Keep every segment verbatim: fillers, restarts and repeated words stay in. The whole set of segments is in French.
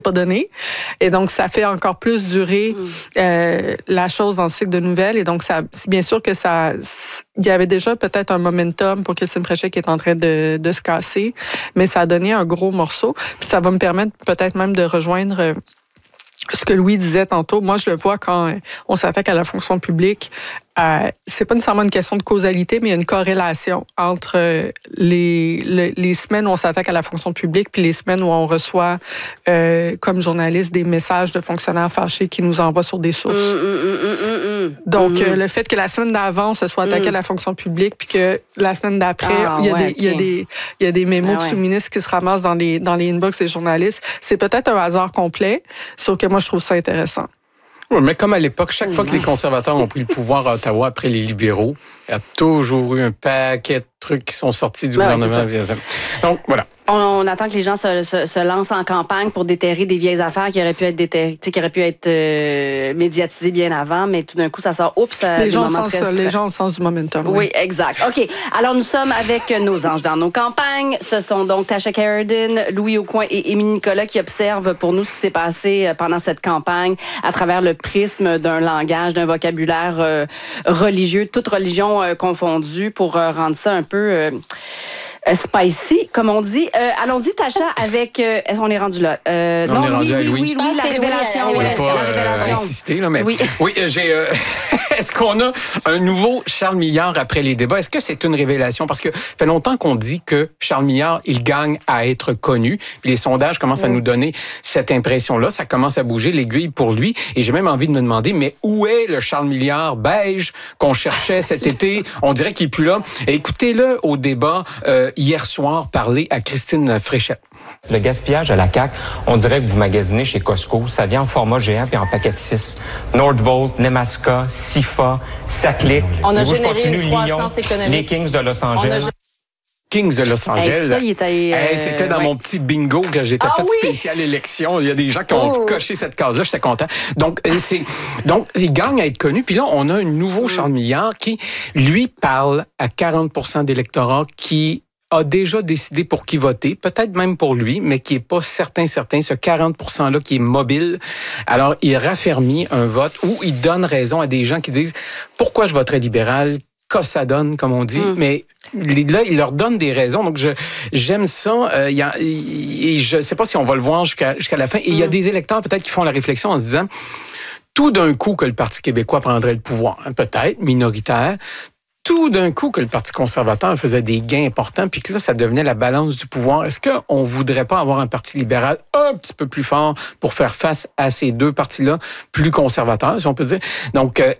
pas donné. Et donc, ça fait encore plus durer euh, la chose dans le cycle de nouvelles. Et donc, ça, bien sûr que ça... Il y avait déjà peut-être un momentum pour Christine Fréchet qui est en train de, de se casser, mais ça a donné un gros morceau. Puis ça va me permettre peut-être même de rejoindre... Euh, ce que Louis disait tantôt. Moi, je le vois quand on s'attaque à la fonction publique. Euh, c'est pas nécessairement une question de causalité, mais il y a une corrélation entre les, les, les semaines où on s'attaque à la fonction publique puis les semaines où on reçoit, euh, comme journaliste, des messages de fonctionnaires fâchés qui nous envoient sur des sources. Mm, mm, mm, mm, mm. Donc, mm. euh, le fait que la semaine d'avant, on se soit attaqué mm. à la fonction publique puis que la semaine d'après, ah, il y a ouais, des, il y a des, il y a des mémos ah, de ouais. sous-ministres qui se ramassent dans les, dans les inbox des journalistes. C'est peut-être un hasard complet, sauf que moi, je trouve ça intéressant. Oui, mais comme à l'époque, chaque fois que les conservateurs ont pris le pouvoir à Ottawa après les libéraux, il y a toujours eu un paquet de trucs qui sont sortis du ben gouvernement. Ouais, Donc, voilà. On, on attend que les gens se, se, se lancent en campagne pour déterrer des vieilles affaires qui auraient pu être déterrées, qui auraient pu être euh, médiatisées bien avant, mais tout d'un coup, ça sort. Oups, ça les gens sens ça, les gens ont le sens du momentum. Oui, oui, exact. OK. Alors, nous sommes avec nos anges dans nos campagnes. Ce sont donc Tasha Caradine, Louis Aucoin et Émilie Nicolas qui observent pour nous ce qui s'est passé pendant cette campagne à travers le prisme d'un langage, d'un vocabulaire euh, religieux, toute religion euh, confondue, pour euh, rendre ça un peu... Euh, Euh, spicy, comme on dit. Euh, allons-y, Tasha, avec... Euh, est-ce qu'on est rendu là? Euh, on non, est rendu oui, à oui, Louis. oui, oui, la révélation. On Oui, n'a pas la révélation. euh, insisté, là, mais... Oui, oui j'ai... Euh, est-ce qu'on a un nouveau Charles Milliard après les débats? Est-ce que c'est une révélation? Parce que ça fait longtemps qu'on dit que Charles Milliard, il gagne à être connu. Puis les sondages commencent oui. à nous donner cette impression-là. Ça commence à bouger l'aiguille pour lui. Et j'ai même envie de me demander, mais où est le Charles Milliard beige qu'on cherchait cet été? On dirait qu'il n'est plus là. Et écoutez-le au débat euh, hier soir parler à Christine Fréchette. Le gaspillage à la C A Q, on dirait que vous magasinez chez Costco. Ça vient en format géant puis en paquet de six. Nordvolt, Nemaska, Sifa, Saclic. On a vous, généré une croissance Lyon, économique. Les Kings de Los Angeles. Kings de Los Angeles. Hey, ça, il était, euh, hey, c'était dans ouais. mon petit bingo que j'étais ah, fait oui? spécial élection. Il y a des gens qui ont oh. coché cette case-là. J'étais content. Donc, c'est, donc, il gagne à être connu. Puis là, on a un nouveau mm. Charles Milliard qui, lui, parle à quarante pour cent d'électorat qui a déjà décidé pour qui voter, peut-être même pour lui, mais qui est pas certain, certain, ce quarante pour cent-là qui est mobile. Alors, il raffermit un vote où il donne raison à des gens qui disent « Pourquoi je voterais libéral? » Que ça donne, comme on dit, mm. mais là, il leur donne des raisons. Donc, je, j'aime ça. Euh, y a, et je ne sais pas si on va le voir jusqu'à, jusqu'à la fin. Et il mm. y a des électeurs, peut-être, qui font la réflexion en se disant, tout d'un coup que le Parti québécois prendrait le pouvoir, hein, peut-être, minoritaire, tout d'un coup que le Parti conservateur faisait des gains importants, puis que là, ça devenait la balance du pouvoir. Est-ce qu'on ne voudrait pas avoir un Parti libéral un petit peu plus fort pour faire face à ces deux partis-là, plus conservateurs, si on peut dire? Donc, euh,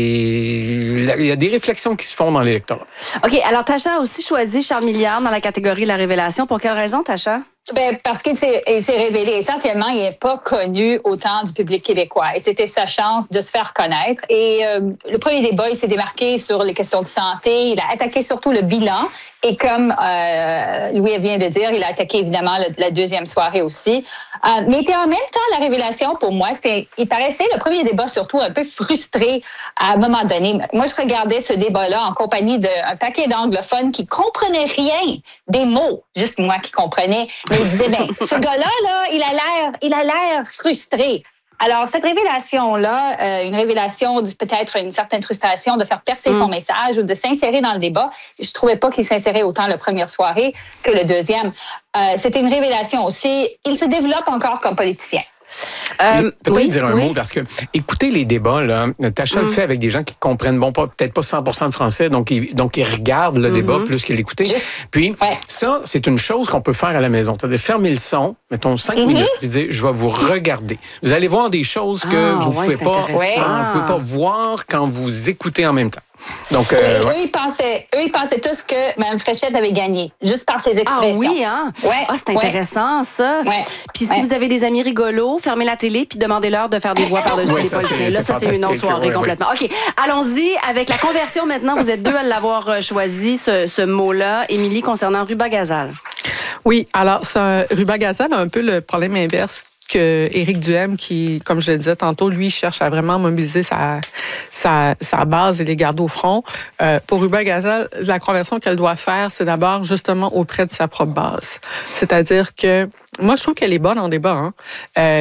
les... il y a des réflexions qui se font dans l'électorat. OK. Alors, Tasha a aussi choisi Charles Milliard dans la catégorie de la révélation. Pour quelle raison, Tasha? Ben, parce qu'il s'est, il s'est révélé. Essentiellement, il n'est pas connu autant du public québécois. Et c'était sa chance de se faire connaître. Et euh, le premier débat, il s'est démarqué sur les questions de santé. Il a attaqué surtout le bilan. Et comme euh, Louis vient de dire, il a attaqué évidemment le, la deuxième soirée aussi. Euh, mais était en même temps, la révélation pour moi, c'était, il paraissait le premier débat surtout un peu frustré à un moment donné. Moi, je regardais ce débat-là en compagnie d'un paquet d'anglophones qui comprenaient rien des mots, juste moi qui comprenais. Mais il disait, ben, ce gars-là, là, il a l'air, il a l'air frustré. Alors, cette révélation-là, euh, une révélation de peut-être une certaine frustration de faire percer mmh. son message ou de s'insérer dans le débat, je trouvais pas qu'il s'insérait autant la première soirée que le deuxième. Euh, c'était une révélation aussi. Il se développe encore comme politicien. Euh, peut-être oui, dire un oui. mot, parce que écoutez les débats, là, Tasha mm. le fait avec des gens qui comprennent, bon, pas, peut-être pas cent pour cent de français, donc ils, donc ils regardent le mm-hmm. débat plus que l'écouter. Juste, puis, ouais. ça, c'est une chose qu'on peut faire à la maison. C'est-à-dire fermer le son, mettons cinq mm-hmm. minutes, puis dire, je vais vous regarder. Vous allez voir des choses que ah, vous ne ouais, pouvez pas, ah. pouvez pas voir quand vous écoutez en même temps. Donc, euh, oui, ouais. eux, ils pensaient, eux, ils pensaient tous que Mme Fréchette avait gagné, juste par ses expressions. Ah oui, hein? Ouais. Ah, c'est intéressant, ouais. ça. Ouais. Puis si ouais. vous avez des amis rigolos, fermez la télé puis demandez-leur de faire des voix par-dessus ouais, les ça, politiciens. c'est, Là, c'est ça, c'est une autre soirée ouais, complètement. ouais. OK, allons-y avec la conversion maintenant. Vous êtes deux à l'avoir choisi, ce, ce mot-là. Émilie, concernant Rubagazal. Oui, alors, c'est un, Rubagazal a un peu le problème inverse que Éric Duhem, qui, comme je le disais tantôt, lui, cherche à vraiment mobiliser sa, sa, sa base et les garder au front. Euh, pour Ruba Gazal, la conversion qu'elle doit faire, c'est d'abord justement auprès de sa propre base. C'est-à-dire que moi, je trouve qu'elle est bonne en débat. Hein. Euh,